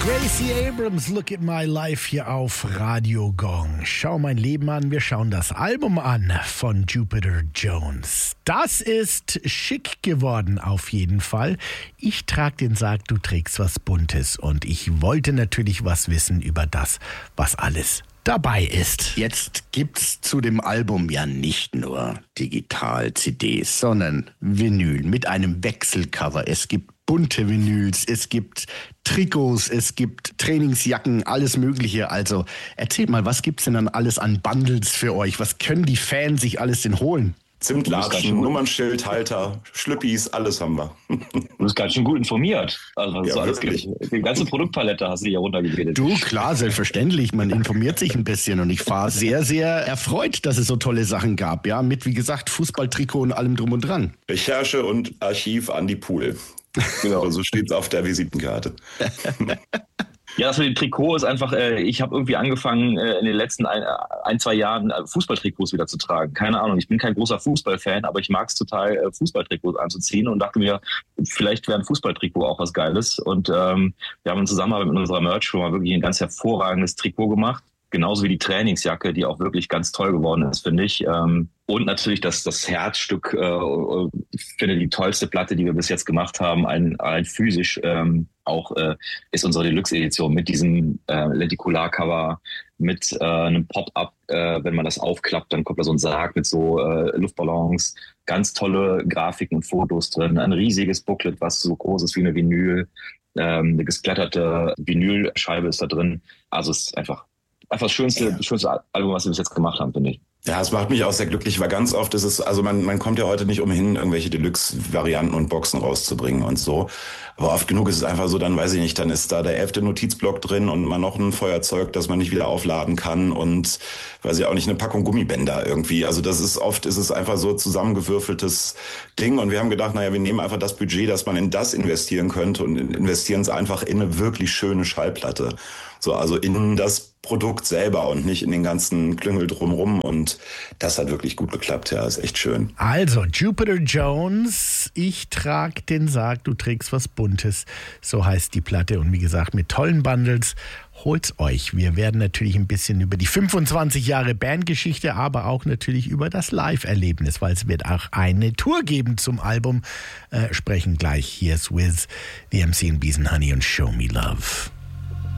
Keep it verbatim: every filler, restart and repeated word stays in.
Gracie Abrams, Look at My Life hier auf Radio Gong. Schau mein Leben an, wir schauen das Album an von Jupiter Jones. Das ist schick geworden auf jeden Fall. Ich trage den Sarg, du trägst was Buntes und ich wollte natürlich was wissen über das, was alles dabei ist. Jetzt gibt's zu dem Album ja nicht nur Digital-C Ds, sondern Vinyl mit einem Wechselcover. Es gibt bunte Vinyls, es gibt Trikots, es gibt Trainingsjacken, alles Mögliche. Also erzählt mal, was gibt's denn dann alles an Bundles für euch? Was können die Fans sich alles denn holen? Zimtlatschen, Nummernschildhalter, Schlüppis, alles haben wir. Du bist ganz schön gut informiert. Also, was Ja, so alles wirklich. gibt. Die ganze Produktpalette hast du hier runtergeredet. Du, klar, selbstverständlich. Man informiert sich ein bisschen und ich war sehr, sehr erfreut, dass es so tolle Sachen gab. Ja, mit, wie gesagt, Fußballtrikot und allem drum und dran. Recherche und Archiv Andi Pool. Genau, so steht's auf der Visitenkarte. Ja, das mit dem Trikot ist einfach, äh, ich habe irgendwie angefangen, äh, in den letzten ein, ein, zwei Jahren äh, Fußballtrikots wieder zu tragen. Keine Ahnung, ich bin kein großer Fußballfan, aber ich mag es total, äh, Fußballtrikots anzuziehen und dachte mir, vielleicht wäre ein Fußballtrikot auch was Geiles. Und ähm, wir haben in Zusammenarbeit mit unserer Merch-Firma wirklich ein ganz hervorragendes Trikot gemacht. Genauso wie die Trainingsjacke, die auch wirklich ganz toll geworden ist, finde ich. Ähm, und natürlich das, das Herzstück, äh, ich finde die tollste Platte, die wir bis jetzt gemacht haben, ein, ein physisch ähm, auch, äh, ist unsere Deluxe-Edition mit diesem äh, Lenticular-Cover, mit äh, einem Pop-Up, äh, wenn man das aufklappt, dann kommt da so ein Sarg mit so äh, Luftballons, ganz tolle Grafiken und Fotos drin, ein riesiges Booklet, was so groß ist wie eine Vinyl, ähm, eine gesplatterte Vinylscheibe ist da drin. Also es ist einfach Einfach das schönste, das schönste Album, was wir bis jetzt gemacht haben, finde ich. Ja, es macht mich auch sehr glücklich, weil ganz oft ist es, also man, man kommt ja heute nicht umhin, irgendwelche Deluxe-Varianten und Boxen rauszubringen und so. Aber oft genug ist es einfach so, dann weiß ich nicht, dann ist da der elfte Notizblock drin und man noch ein Feuerzeug, das man nicht wieder aufladen kann und, weiß ich auch nicht, eine Packung Gummibänder irgendwie. Also das ist oft, ist es einfach so zusammengewürfeltes Ding und wir haben gedacht, naja, wir nehmen einfach das Budget, das man in das investieren könnte und investieren es einfach in eine wirklich schöne Schallplatte. So, also in das Produkt selber und nicht in den ganzen Klüngel drumrum. Und das hat wirklich gut geklappt, ja, ist echt schön. Also, Jupiter Jones, ich trag den Sarg, du trägst was Buntes. So heißt die Platte und wie gesagt, mit tollen Bundles. Holt's euch. Wir werden natürlich ein bisschen über die fünfundzwanzig Jahre Bandgeschichte, aber auch natürlich über das Live-Erlebnis, weil es wird auch eine Tour geben zum Album. Äh, sprechen gleich. Hier ist Wiz, The M C and Bees and Honey und Show Me Love.